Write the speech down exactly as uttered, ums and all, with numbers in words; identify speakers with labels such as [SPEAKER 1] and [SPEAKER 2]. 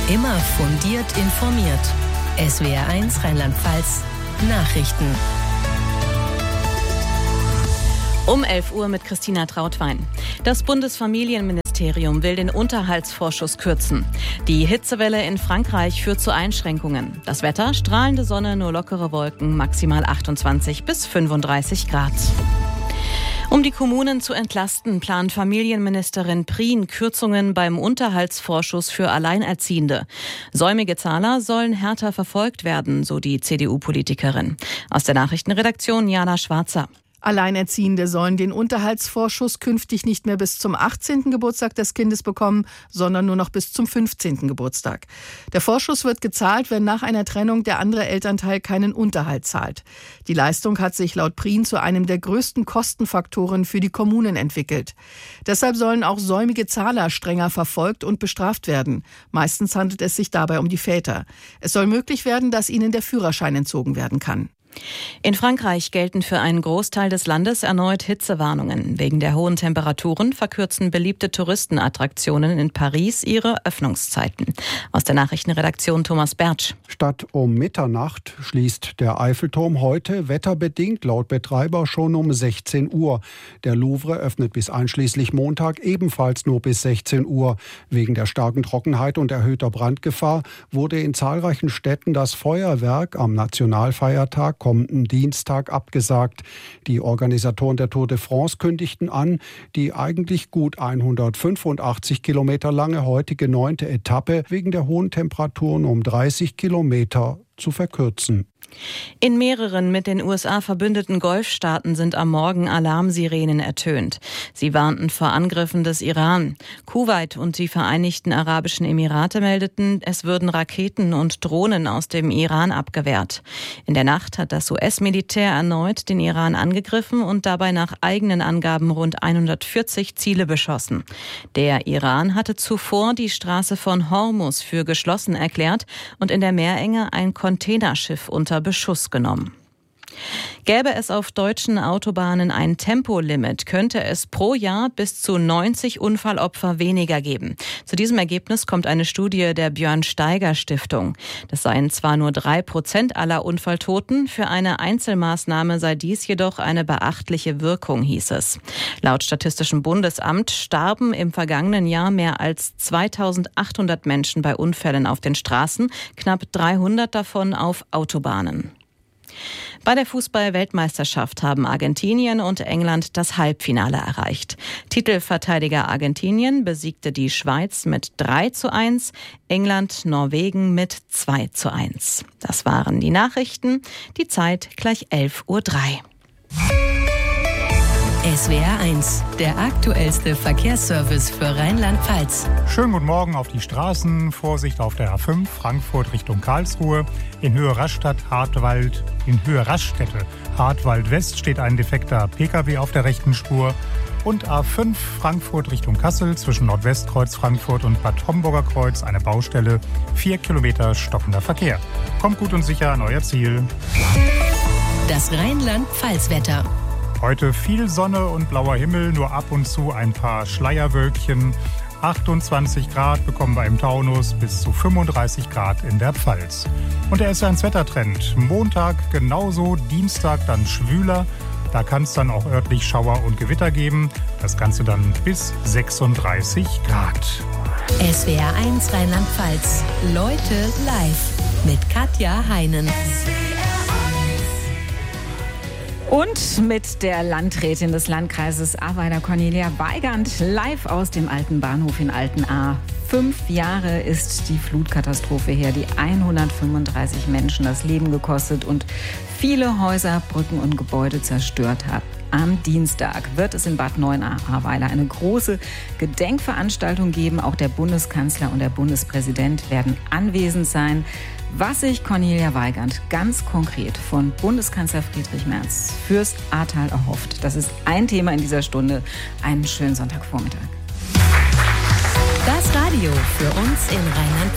[SPEAKER 1] Immer fundiert informiert. S W R eins Rheinland-Pfalz Nachrichten.
[SPEAKER 2] Um elf Uhr mit Christina Trautwein. Das Bundesfamilienministerium will den Unterhaltsvorschuss kürzen. Die Hitzewelle in Frankreich führt zu Einschränkungen. Das Wetter: strahlende Sonne, nur lockere Wolken, maximal achtundzwanzig bis fünfunddreißig Grad. Um die Kommunen zu entlasten, plant Familienministerin Prien Kürzungen beim Unterhaltsvorschuss für Alleinerziehende. Säumige Zahler sollen härter verfolgt werden, so die C D U-Politikerin. Aus der Nachrichtenredaktion Jana Schwarzer.
[SPEAKER 3] Alleinerziehende sollen den Unterhaltsvorschuss künftig nicht mehr bis zum achtzehnten Geburtstag des Kindes bekommen, sondern nur noch bis zum fünfzehnten Geburtstag. Der Vorschuss wird gezahlt, wenn nach einer Trennung der andere Elternteil keinen Unterhalt zahlt. Die Leistung hat sich laut Prien zu einem der größten Kostenfaktoren für die Kommunen entwickelt. Deshalb sollen auch säumige Zahler strenger verfolgt und bestraft werden. Meistens handelt es sich dabei um die Väter. Es soll möglich werden, dass ihnen der Führerschein entzogen werden kann.
[SPEAKER 2] In Frankreich gelten für einen Großteil des Landes erneut Hitzewarnungen. Wegen der hohen Temperaturen verkürzen beliebte Touristenattraktionen in Paris ihre Öffnungszeiten. Aus der Nachrichtenredaktion Thomas Bertsch.
[SPEAKER 4] Statt um Mitternacht schließt der Eiffelturm heute wetterbedingt laut Betreiber schon um sechzehn Uhr. Der Louvre öffnet bis einschließlich Montag ebenfalls nur bis sechzehn Uhr. Wegen der starken Trockenheit und erhöhter Brandgefahr wurde in zahlreichen Städten das Feuerwerk am Nationalfeiertag kommenden Dienstag abgesagt. Die Organisatoren der Tour de France kündigten an, die eigentlich gut hundertfünfundachtzig Kilometer lange heutige neunte Etappe wegen der hohen Temperaturen um dreißig Kilometer zu verkürzen.
[SPEAKER 2] In mehreren mit den U S A verbündeten Golfstaaten sind am Morgen Alarmsirenen ertönt. Sie warnten vor Angriffen des Iran. Kuwait und die Vereinigten Arabischen Emirate meldeten, es würden Raketen und Drohnen aus dem Iran abgewehrt. In der Nacht hat das U S-Militär erneut den Iran angegriffen und dabei nach eigenen Angaben rund hundertvierzig Ziele beschossen. Der Iran hatte zuvor die Straße von Hormuz für geschlossen erklärt und in der Meerenge ein Containerschiff unter Beschuss genommen. Gäbe es auf deutschen Autobahnen ein Tempolimit, könnte es pro Jahr bis zu neunzig Unfallopfer weniger geben. Zu diesem Ergebnis kommt eine Studie der Björn-Steiger-Stiftung. Das seien zwar nur drei Prozent aller Unfalltoten, für eine Einzelmaßnahme sei dies jedoch eine beachtliche Wirkung, hieß es. Laut Statistischem Bundesamt starben im vergangenen Jahr mehr als zweitausendachthundert Menschen bei Unfällen auf den Straßen, knapp dreihundert davon auf Autobahnen. Bei der Fußball-Weltmeisterschaft haben Argentinien und England das Halbfinale erreicht. Titelverteidiger Argentinien besiegte die Schweiz mit drei zu eins, England Norwegen mit zwei zu eins. Das waren die Nachrichten. Die Zeit gleich elf Uhr drei.
[SPEAKER 1] S W R eins, der aktuellste Verkehrsservice für Rheinland-Pfalz.
[SPEAKER 5] Schönen guten Morgen auf die Straßen. Vorsicht auf der A fünf, Frankfurt Richtung Karlsruhe. In Höhe Rastatt, Hartwald, in Höhe Raststätte, Hartwald West steht ein defekter Pkw auf der rechten Spur. Und A fünf, Frankfurt Richtung Kassel, zwischen Nordwestkreuz Frankfurt und Bad Homburger Kreuz eine Baustelle. Vier Kilometer stockender Verkehr. Kommt gut und sicher an euer Ziel.
[SPEAKER 1] Das Rheinland-Pfalz-Wetter.
[SPEAKER 5] Heute viel Sonne und blauer Himmel, nur ab und zu ein paar Schleierwölkchen. achtundzwanzig Grad bekommen wir im Taunus, bis zu fünfunddreißig Grad in der Pfalz. Und der S W R eins Wettertrend. Montag genauso, Dienstag dann schwüler. Da kann es dann auch örtlich Schauer und Gewitter geben. Das Ganze dann bis sechsunddreißig Grad.
[SPEAKER 1] S W R eins Rheinland-Pfalz. Leute live mit Katja Heinen.
[SPEAKER 6] Und mit der Landrätin des Landkreises Ahrweiler, Cornelia Weigand, live aus dem alten Bahnhof in Altenahr. Fünf Jahre ist die Flutkatastrophe her, die hundertfünfunddreißig Menschen das Leben gekostet und viele Häuser, Brücken und Gebäude zerstört hat. Am Dienstag wird es in Bad Neuenahr-Ahrweiler eine große Gedenkveranstaltung geben. Auch der Bundeskanzler und der Bundespräsident werden anwesend sein. Was sich Cornelia Weigand ganz konkret von Bundeskanzler Friedrich Merz fürs Ahrtal erhofft, das ist ein Thema in dieser Stunde. Einen schönen Sonntagvormittag.
[SPEAKER 1] Das Radio für uns in Rheinland-Pfalz.